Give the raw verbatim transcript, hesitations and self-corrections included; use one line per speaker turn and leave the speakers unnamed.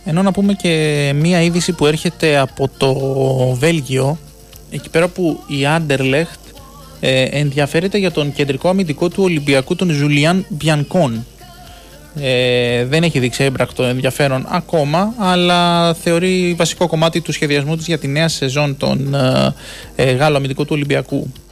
Ενώ να πούμε και μία είδηση που έρχεται από το Βέλγιο, εκεί πέρα που η Άντερλεχτ ε, ενδιαφέρεται για τον κεντρικό αμυντικό του Ολυμπιακού, τον Ζουλιάν Μπιανκόν. Ε, δεν έχει δείξει έμπρακτο ενδιαφέρον ακόμα, αλλά θεωρεί βασικό κομμάτι του σχεδιασμού της για τη νέα σεζόν τον ε, ε, Γάλλο αμυντικό του Ολυμπιακού.